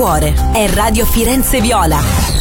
Cuore è Radio Firenze Viola.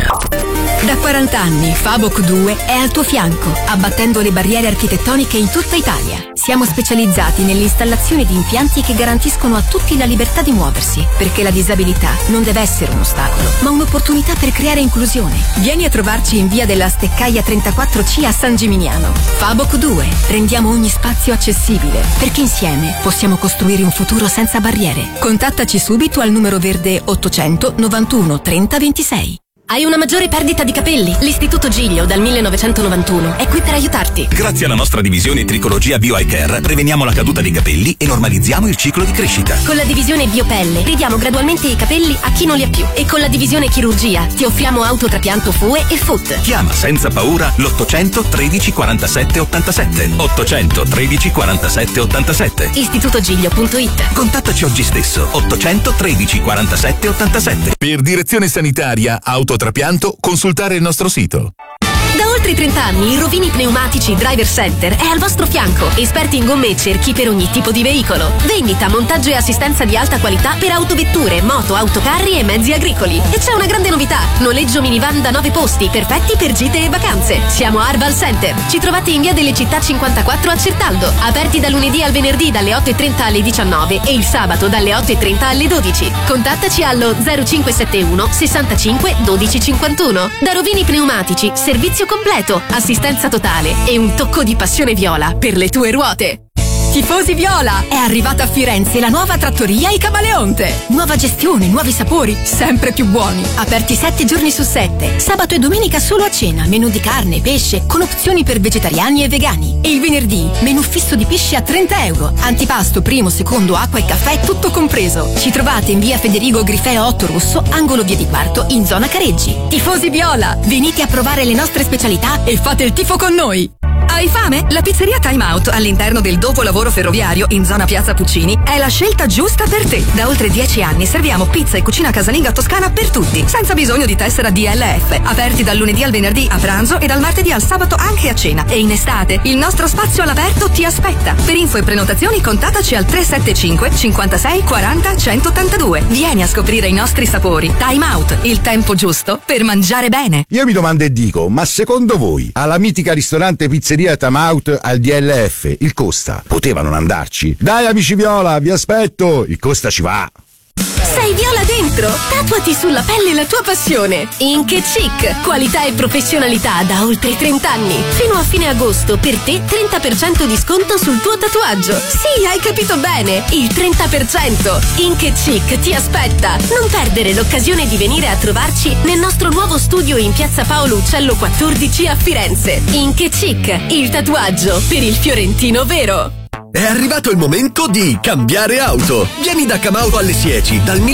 Da 40 anni Faboc 2 è al tuo fianco, abbattendo le barriere architettoniche in tutta Italia. Siamo specializzati nell'installazione di impianti che garantiscono a tutti la libertà di muoversi, perché la disabilità non deve essere un ostacolo, ma un'opportunità per creare inclusione. Vieni a trovarci in via della Steccaia 34C a San Gimignano. Faboc 2, rendiamo ogni spazio accessibile, perché insieme possiamo costruire un futuro senza barriere. Contattaci subito al numero verde 800 91 30 26. Hai una maggiore perdita di capelli? L'Istituto Giglio dal 1991 è qui per aiutarti. Grazie alla nostra divisione Tricologia Bio Eye Care preveniamo la caduta dei capelli e normalizziamo il ciclo di crescita. Con la divisione Biopelle ridiamo gradualmente i capelli a chi non li ha più. E con la divisione Chirurgia ti offriamo autotrapianto FUE e FUT. Chiama senza paura l'800 13 47 87. 800 13 47 87. Istitutogiglio.it. Contattaci oggi stesso. 800 13 47 87. Per direzione sanitaria, autotrapianto, consultare il nostro sito. Da oltre 30 anni il Rovini Pneumatici Driver Center è al vostro fianco. Esperti in gomme e cerchi per ogni tipo di veicolo. Vendita, montaggio e assistenza di alta qualità per autovetture, moto, autocarri e mezzi agricoli. E c'è una grande novità: noleggio minivan da 9 posti, perfetti per gite e vacanze. Siamo Arval Center. Ci trovate in via delle Città 54 a Certaldo. Aperti da lunedì al venerdì dalle 8:30 alle 19 e il sabato dalle 8:30 alle 12. Contattaci allo 0571 65 12 51. Da Rovini Pneumatici, servizio completo, assistenza totale e un tocco di passione viola per le tue ruote. Tifosi Viola! È arrivata a Firenze la nuova trattoria I Camaleonte. Nuova gestione, nuovi sapori, sempre più buoni. Aperti 7 giorni su 7. Sabato e domenica solo a cena. Menù di carne, pesce, con opzioni per vegetariani e vegani. E il venerdì, menù fisso di pesce a 30 euro. Antipasto, primo, secondo, acqua e caffè, tutto compreso. Ci trovate in via Federigo Grifeo 8 Rosso, angolo via di Quarto, in zona Careggi. Tifosi Viola! Venite a provare le nostre specialità e fate il tifo con noi! Hai fame? La pizzeria Time Out all'interno del dopolavoro ferroviario in zona Piazza Puccini è la scelta giusta per te. Da oltre 10 anni serviamo pizza e cucina casalinga toscana per tutti, senza bisogno di tessera DLF. Aperti dal lunedì al venerdì a pranzo e dal martedì al sabato anche a cena. E in estate il nostro spazio all'aperto ti aspetta. Per info e prenotazioni contattaci al 375 56 40 182. Vieni a scoprire i nostri sapori. Time Out, il tempo giusto per mangiare bene. Io mi domando e dico, ma secondo voi alla mitica ristorante pizzeria Time Out al DLF il Costa poteva non andarci? Dai amici Viola, vi aspetto, il Costa ci va. Sei Viola dentro? Tatuati sulla pelle la tua passione. Ink e Chic, qualità e professionalità da oltre 30 anni. Fino a fine agosto per te 30% di sconto sul tuo tatuaggio. Sì, hai capito bene, il 30%. Ink e Chic ti aspetta. Non perdere l'occasione di venire a trovarci nel nostro nuovo studio in Piazza Paolo Uccello 14 a Firenze. Ink e Chic, il tatuaggio per il fiorentino vero. È arrivato il momento di cambiare auto. Vieni da Camauto alle Sieci dal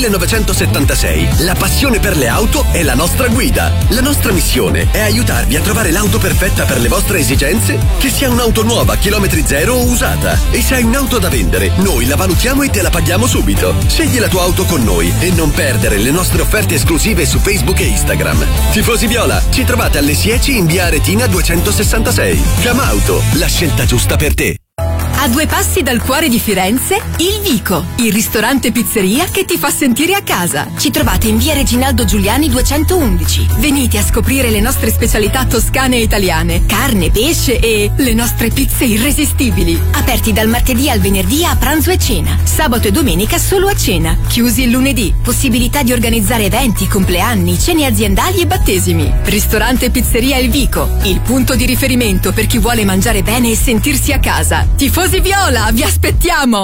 1976. La passione per le auto è la nostra guida. La nostra missione è aiutarvi a trovare l'auto perfetta per le vostre esigenze, che sia un'auto nuova, chilometri zero o usata. E se hai un'auto da vendere, noi la valutiamo e te la paghiamo subito. Scegli la tua auto con noi e non perdere le nostre offerte esclusive su Facebook e Instagram. Tifosi Viola, ci trovate alle Sieci in via Aretina 266. Camauto, la scelta giusta per te. A 2 passi dal cuore di Firenze, Il Vico, il ristorante pizzeria che ti fa sentire a casa. Ci trovate in via Reginaldo Giuliani 211. Venite a scoprire le nostre specialità toscane e italiane, carne, pesce e le nostre pizze irresistibili. Aperti dal martedì al venerdì a pranzo e cena, sabato e domenica solo a cena. Chiusi il lunedì. Possibilità di organizzare eventi, compleanni, cene aziendali e battesimi. Ristorante pizzeria Il Vico, il punto di riferimento per chi vuole mangiare bene e sentirsi a casa. Tifosi Viola, vi aspettiamo!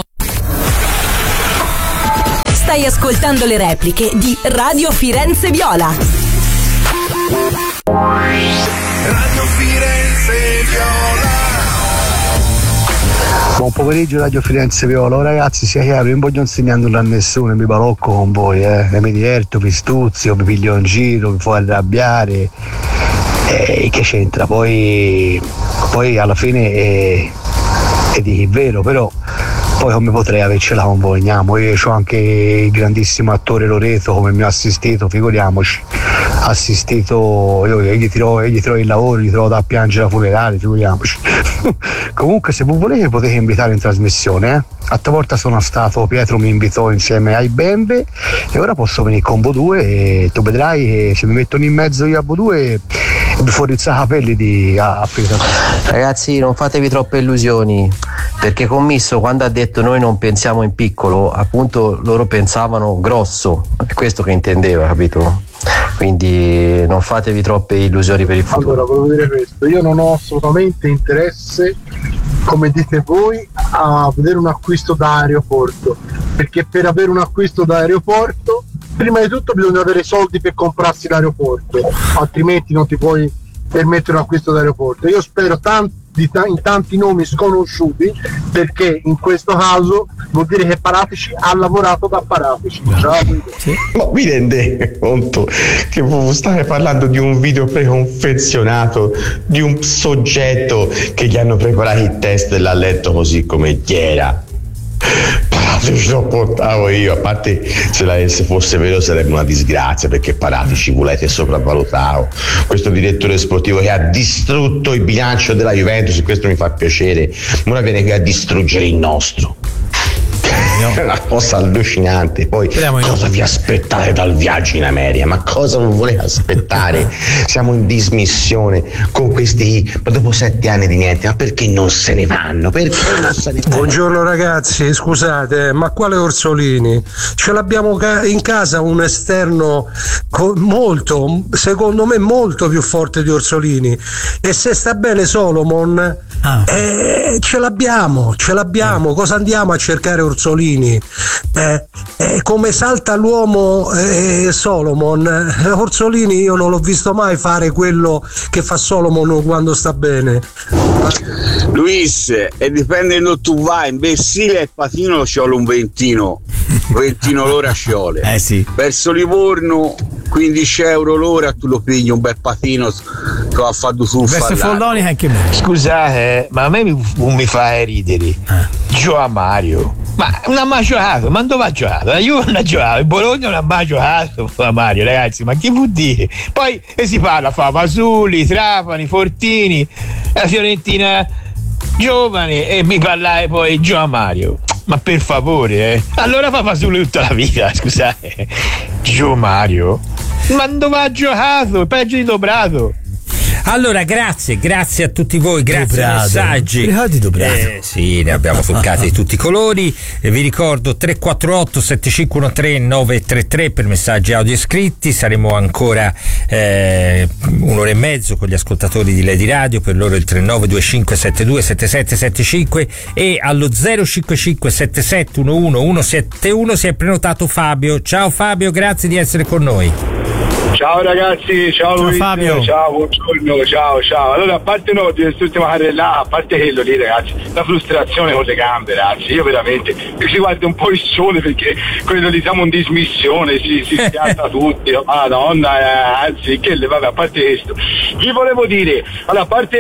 Stai ascoltando le repliche di Radio Firenze Viola. Radio Firenze Viola. Buon pomeriggio Radio Firenze Viola. Oh, ragazzi, sia chiaro, io non voglio insegnare nulla a nessuno, mi balocco con voi, mi diverto, mi stuzio, mi piglio in giro, mi fa arrabbiare, che c'entra? Poi alla fine è di vero, però poi come potrei avercela con voi? Andiamo, io ho anche il grandissimo attore Loreto come mio assistito, figuriamoci, assistito, io gli tiro il lavoro, gli trovo da piangere a funerale, figuriamoci. Comunque se voi volete potete invitare in trasmissione, Altra volta sono stato, Pietro mi invitò insieme ai Bembe e ora posso venire con Vo2 e tu vedrai che se mi mettono in mezzo io a Vo2 fuori i capelli di Pietro. Ragazzi, non fatevi troppe illusioni, perché Commisso quando ha detto noi non pensiamo in piccolo, appunto loro pensavano grosso, è questo che intendeva, capito? Quindi non fatevi troppe illusioni per il futuro. Allora, volevo dire questo, io non ho assolutamente interesse, come dite voi, a vedere un acquisto da aeroporto, perché per avere un acquisto da aeroporto prima di tutto bisogna avere soldi per comprarsi l'aeroporto, altrimenti non ti puoi permettere un acquisto da aeroporto. Io spero in tanti nomi sconosciuti, perché in questo caso vuol dire che Paratici ha lavorato da Paratici. Sì. Ma vi rendete conto che state parlando di un video preconfezionato di un soggetto che gli hanno preparato il test e l'ha letto così come era? Paratici lo portavo io, a parte se fosse vero sarebbe una disgrazia, perché Paratici volete sopravvalutato, questo direttore sportivo che ha distrutto il bilancio della Juventus, questo mi fa piacere, ora viene qui a distruggere il nostro. È una cosa allucinante. Poi cosa vi aspettate dal viaggio in America? Ma cosa volete aspettare? Siamo in dismissione con questi, ma dopo 7 anni di niente, ma perché non se ne vanno? Perché non se ne vanno? Buongiorno ragazzi, scusate, ma quale Orsolini? Ce l'abbiamo in casa un esterno molto, secondo me molto più forte di Orsolini, e se sta bene Solomon ce l'abbiamo, cosa andiamo a cercare Orsolini? Come salta l'uomo Solomon, Orsolini io non l'ho visto mai fare quello che fa Solomon quando sta bene. Luis, e dipende dove tu vai, in Versilia il patino ci vuole un 20 l'ora ci vuole. Sì. Verso Livorno 15 euro l'ora tu lo pigli un bel patino che va a fare due tuffe. Verso Follonica anche me. Scusate, ma a me mi fa ridere. Gioa Mario. Ma non ha mai giocato, ma dove ha giocato? La Juve non ha giocato, il Bologna non ha mai giocato, Mario, ragazzi, ma che vuol dire? Poi si parla, fa Masuli, Trapani, Fortini, la Fiorentina giovane, e mi parlare poi Gioa Mario. Ma per favore, allora fa Masuli tutta la vita, scusate. Gio Mario? Ma dove ha giocato? Peggio di Dobrato. Allora, grazie a tutti voi, grazie ai messaggi. Sì, ne abbiamo toccati di tutti i colori. Vi ricordo 348 7513 933 per messaggi audio scritti. Saremo ancora un'ora e mezzo con gli ascoltatori di Lady Radio, per loro il 3925 72 7775 e allo 055 7711 171 si è prenotato Fabio. Ciao Fabio, grazie di essere con noi. Ciao ragazzi, ciao Luis, Fabio. Ciao, buongiorno, ciao. Allora, a parte no, di quest'ultima carrellata, a parte quello lì ragazzi, la frustrazione con le gambe ragazzi, io veramente, si guarda un po' il sole perché quello lì siamo in dismissione, si schiatta tutti, madonna, anzi, vabbè, a parte questo. Vi volevo dire, allora, a parte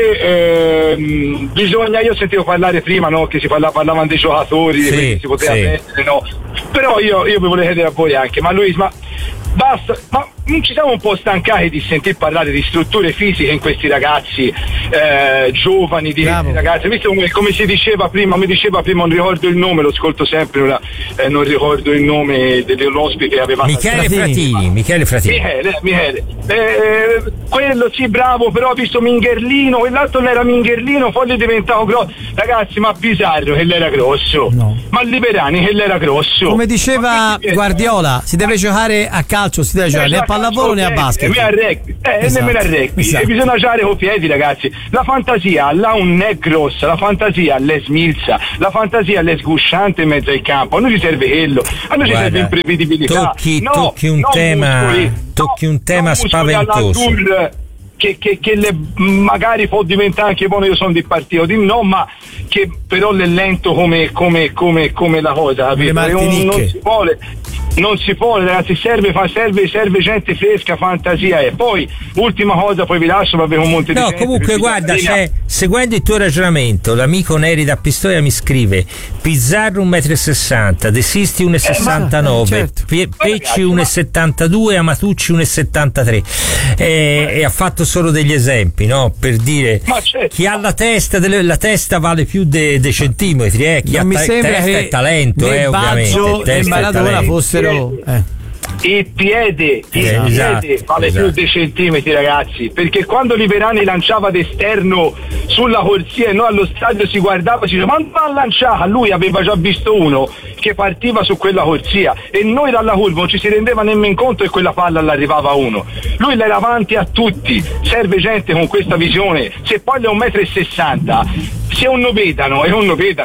bisogna, io sentivo parlare prima, no, che parlavano dei giocatori, si poteva mettere, no, però io vi volevo chiedere a voi anche, ma Luis, ma basta, ma non ci siamo un po' stancati di sentir parlare di strutture fisiche in questi ragazzi giovani, di questi ragazzi, visto come si diceva prima, non ricordo il nome, lo ascolto sempre, non ricordo il nome dell'ospite che aveva Michele Fratini. Quello sì, bravo, però ho visto Mingherlino, quell'altro non era Mingherlino, poi gli diventavo grosso, ragazzi, ma Pizarro che l'era grosso, no. Ma Liverani che l'era grosso, come diceva Guardiola, si deve giocare a calcio, si deve giocare né a pallavolo né a basket, né a rugby, nemmeno a rugby, e bisogna giocare con i piedi ragazzi, la fantasia là non è grossa, la fantasia l'è smilza, la fantasia l'è sgusciante in mezzo al campo, a noi ci serve quello, a noi ci serve imprevedibilità, tocchi un tema spaventoso che magari può diventare anche buono, io sono di partito di no, ma che però è lento come la cosa, capito? Non si vuole. non si può, ragazzi, serve gente fresca, fantasia. E poi ultima cosa, poi vi lascio, vabbè, un monte di gente. Comunque guarda, seguendo il tuo ragionamento, l'amico Neri da Pistoia mi scrive: Pizzarro 1,60 m, De Sisti 1,69 m, certo. Pecci 1,72 m, Amatucci 1,73 m, e ha fatto solo degli esempi, no? Per dire, chi ha la testa vale più dei centimetri, chi non ha mi sembra testa che è talento, Baggio e Maradona fossero il piede vale più dei centimetri, ragazzi, perché quando Liverani lanciava d'esterno sulla corsia e noi allo stadio si guardava e si diceva: ma non lanciava, lui aveva già visto uno che partiva su quella corsia e noi dalla curva non ci si rendeva nemmeno conto che quella palla l'arrivava a uno. Lui l'era avanti a tutti. Serve gente con questa visione. Se poi è 1,60 m, se uno vedano come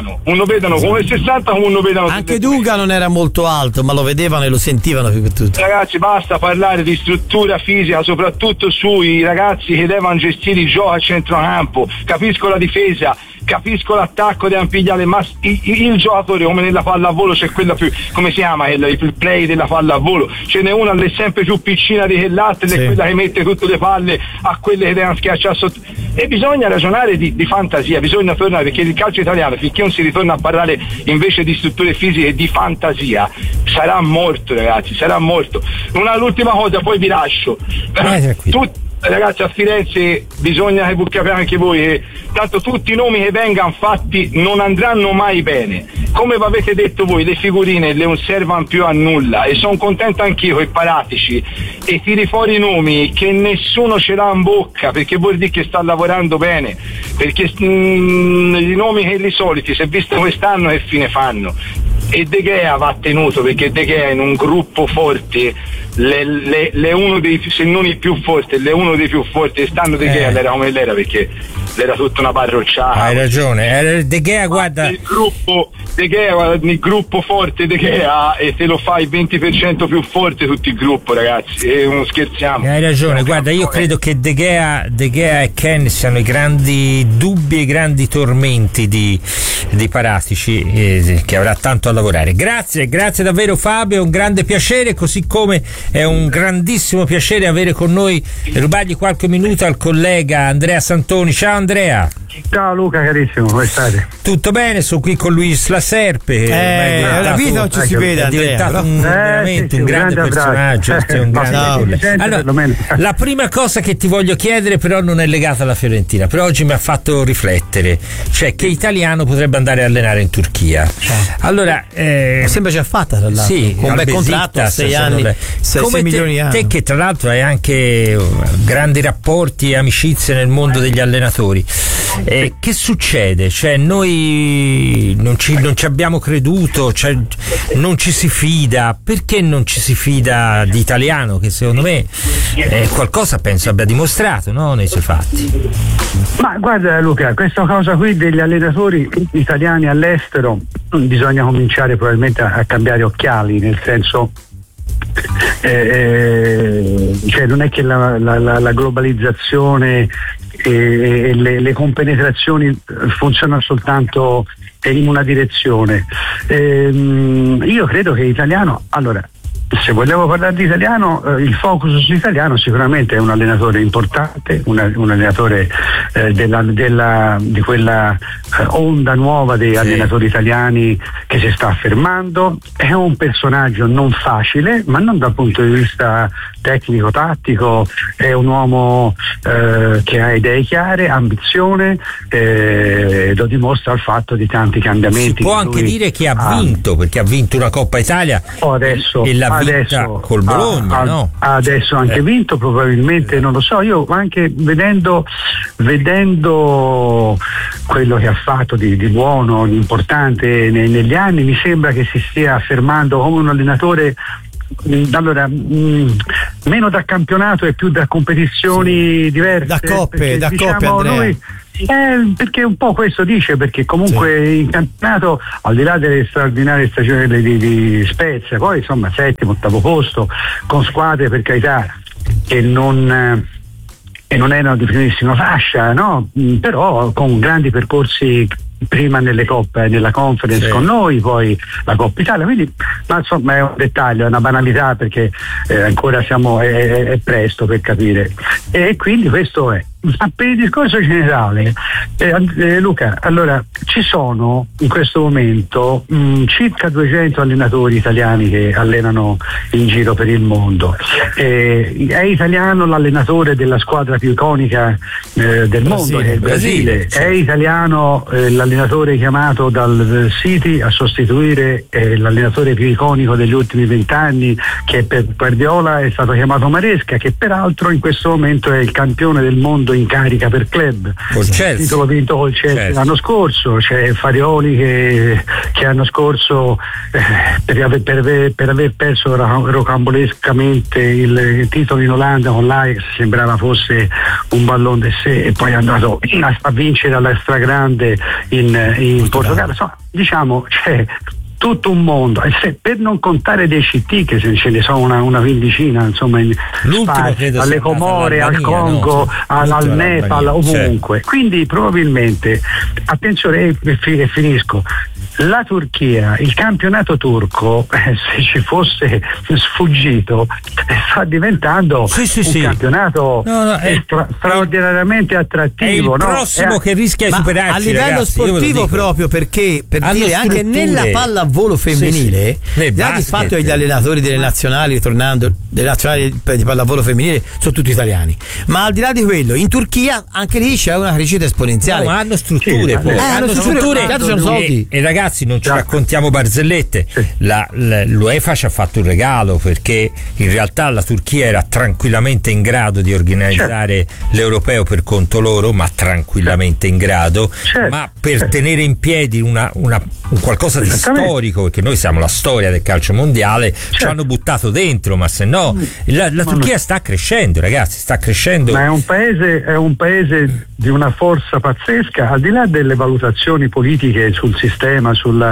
1,60 m, come uno vedano. Anche Dunga non era molto alto, ma lo vedevano e lo sentivano più che tutto. Ragazzi, basta parlare di struttura fisica, soprattutto sui ragazzi che devono gestire il gioco a centrocampo. Capisco la difesa, capisco l'attacco, devono pigliare, ma il giocatore, come nella pallavolo, c'è quella più, come si chiama, il play della pallavolo, ce n'è una che è sempre più piccina di quell'altra, ed è quella che mette tutte le palle a quelle che devono schiacciare sotto. E bisogna ragionare di fantasia, bisogna tornare, perché il calcio italiano, finché non si ritorna a parlare invece di strutture fisiche e di fantasia, sarà morto, ragazzi, sarà morto. L'ultima cosa, poi vi lascio. Ragazzi, a Firenze bisogna che capiate anche voi che tanto tutti i nomi che vengano fatti non andranno mai bene. Come vi avete detto voi, le figurine le non servono più a nulla, e sono contento anch'io che Paratici e tiri fuori i nomi che nessuno ce l'ha in bocca, perché vuol dire che sta lavorando bene, perché i nomi che li soliti, se visto quest'anno, che fine fanno? E De Gea va tenuto, perché De Gea in un gruppo forte, le uno dei, se non il più forte, le uno dei più forti, stando De Gea era come l'era, perché era tutta una parrocciata. Hai ragione, De Gea, guarda, il gruppo forte De Gea, e te lo fai 20% più forte tutto il gruppo, ragazzi, e non scherziamo. Hai ragione, guarda, io credo che De Gea e Ken siano i grandi dubbi e i grandi tormenti di Paratici, che avrà tanto a lavorare. Grazie davvero Fabio, è un grande piacere, così come è un grandissimo piacere avere con noi, rubargli qualche minuto al collega Andrea Santoni. Ciao Andrea. Ciao Luca, carissimo, come state? Tutto bene, sono qui con Luis La Serpe. La vita non ci si vede, è diventato veramente un grande personaggio, un grande allora, la prima cosa che ti voglio chiedere però non è legata alla Fiorentina, però oggi mi ha fatto riflettere, cioè che italiano potrebbe andare a allenare in Turchia. Allora sembra già fatta, tra l'altro, sì, con un bel contratto, 6 anni, 6 milioni di anni. Te che tra l'altro hai anche grandi rapporti e amicizie nel mondo degli allenatori, che succede? Cioè noi non ci abbiamo creduto, cioè non ci si fida. Perché non ci si fida di Italiano, che secondo me qualcosa penso abbia dimostrato, no? Nei suoi fatti. Ma guarda Luca, questa cosa qui degli allenatori italiani all'estero bisogna cominciare probabilmente a cambiare occhiali, nel senso cioè non è che la globalizzazione e le compenetrazioni funzionano soltanto in una direzione. Io credo che l'italiano, allora, se vogliamo parlare di italiano, il focus sull'italiano sicuramente è un allenatore importante, un allenatore di quella onda nuova dei allenatori italiani che si sta affermando. È un personaggio non facile, ma non dal punto di vista tecnico-tattico, è un uomo che ha idee chiare, ambizione, lo dimostra il fatto di tanti cambiamenti. Si può anche dire che ha vinto, perché ha vinto una Coppa Italia e l'ha vinta col Bologna, no? Adesso ha anche vinto, probabilmente, non lo so, io anche vedendo quello che ha fatto di buono, di importante negli anni, mi sembra che si stia affermando come un allenatore, allora, meno da campionato e più da competizioni diverse, da coppe, diciamo, Andrea. Noi, perché un po' questo dice, perché comunque in campionato, al di là delle straordinarie stagioni di Spezia, poi insomma 7º, 8º posto, con squadre per carità che non erano di primissima fascia, no? Però con grandi percorsi prima nelle coppe, nella conference con noi, poi la Coppa Italia, quindi ma insomma è un dettaglio, è una banalità perché ancora è presto per capire, e quindi questo è. Ma per il discorso generale, Luca, allora ci sono in questo momento circa 200 allenatori italiani che allenano in giro per il mondo. È italiano l'allenatore della squadra più iconica del mondo, che è il Brasile. È italiano l'allenatore chiamato dal City a sostituire l'allenatore più iconico degli ultimi 20 anni, che per Guardiola è stato chiamato Maresca, che peraltro in questo momento è il campione del mondo in carica per club, il titolo vinto col Chelsea l'anno scorso. C'è Farioli che l'anno scorso per aver perso rocambolescamente il titolo in Olanda con l'Ajax sembrava fosse un ballon de sé, e poi è andato a vincere alla stragrande in Portogallo. Insomma, diciamo c'è tutto un mondo, per non contare dei CT che se ce ne sono una quindicina, insomma, alle Comore, al Congo, al Nepal, ovunque. Quindi probabilmente, attenzione, e finisco, la Turchia, il campionato turco, se ci fosse sfuggito, sta diventando un campionato straordinariamente attrattivo. È il prossimo che rischia di superarci, a livello ragazzi, sportivo, proprio perché per dire anche nella pallavolo femminile, il fatto che gli allenatori delle nazionali, tornando delle nazionali di pallavolo femminile, sono tutti italiani, ma al di là di quello, in Turchia anche lì c'è una crescita esponenziale. Ma hanno strutture, hanno strutture e ragazzi, non ci raccontiamo barzellette. L'UEFA ci ha fatto un regalo, perché in realtà la Turchia era tranquillamente in grado di organizzare l'europeo per conto loro, ma tranquillamente in grado, ma per tenere in piedi un qualcosa di storico, perché noi siamo la storia del calcio mondiale, ci hanno buttato dentro, ma se no la Turchia sta crescendo, ragazzi, sta crescendo. Ma è un paese di una forza pazzesca, al di là delle valutazioni politiche sul sistema, sulla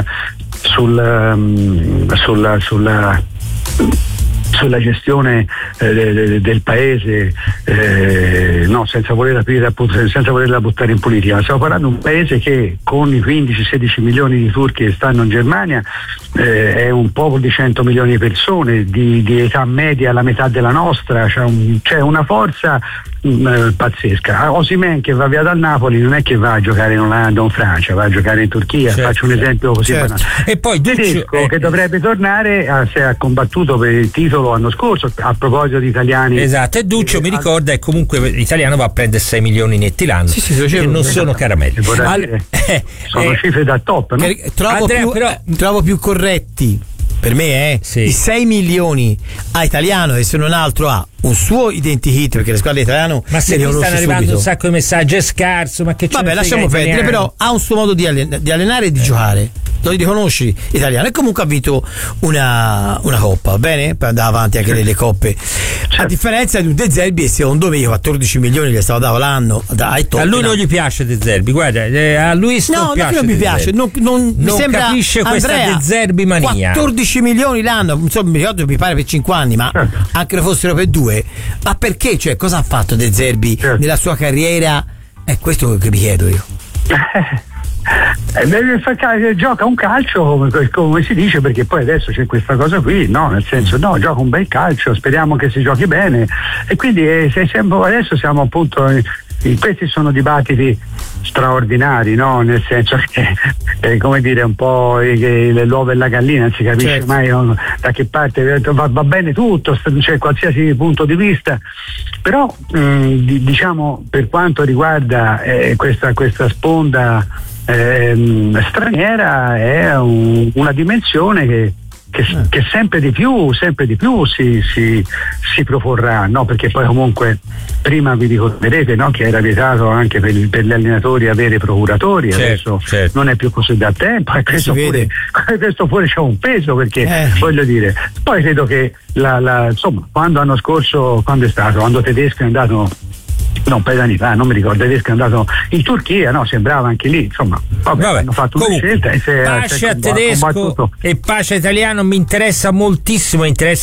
gestione del paese, senza volerla buttare in politica, ma stiamo parlando di un paese che con i 15-16 milioni di turchi che stanno in Germania è un popolo di 100 milioni di persone, di età media la metà della nostra, c'è una forza pazzesca. Osimhen, che va via dal Napoli, non è che va a giocare in Olanda o in Francia, va a giocare in Turchia, faccio un esempio così banale. E poi Tedesco, che dovrebbe tornare, se ha combattuto per il titolo l'anno scorso, a proposito di italiani. Esatto, e Duccio mi ricorda, e comunque l'italiano va a prendere 6 milioni netti l'anno, che non sono caramelle. Sono cifre da top, no? Trovo più corretti per me i 6 milioni a italiano, e se non altro ha un suo identikit, perché le squadre italiane, ma se mi stanno arrivando un sacco di messaggi, è scarso, ma che c'è? Vabbè, lasciamo perdere, però ha un suo modo di allenare e di giocare, lo riconosci italiano, e comunque ha vinto una coppa, va bene? Per andare avanti anche nelle coppe, a differenza di un De Zerbi, secondo me 14 milioni gli è stato dato l'anno a lui non gli piace De Zerbi, guarda, a lui non mi piace, non mi sembra, capisce questa De Zerbi mania. 14 milioni l'anno, insomma, mi ricordo, mi pare per 5 anni, ma anche lo fossero per 2, ma perché? Cioè, cosa ha fatto De Zerbi nella sua carriera? È questo che mi chiedo io. Gioca un calcio come si dice, perché poi adesso c'è questa cosa qui, no? Nel senso, gioca un bel calcio, speriamo che si giochi bene, e quindi adesso siamo appunto questi sono dibattiti straordinari, no? Nel senso che come dire, un po' l'uovo e la gallina, non si capisce mai da che parte va bene tutto, c'è qualsiasi punto di vista, però diciamo, per quanto riguarda questa sponda straniera, è una dimensione che sempre di più si proporrà, no? Perché poi comunque prima vi ricorderete, no, che era vietato anche per gli allenatori avere procuratori, adesso non è più così da tempo, e questo pure c'ha un peso, perché voglio dire, poi credo che insomma, quando Tedesco è andato, un paio d'anni fa, non mi ricordo, Tedesco è andato in Turchia, no? Sembrava anche lì, insomma, hanno fatto una scelta, e pace a Tedesco e pace a Italiano. Mi interessa moltissimo,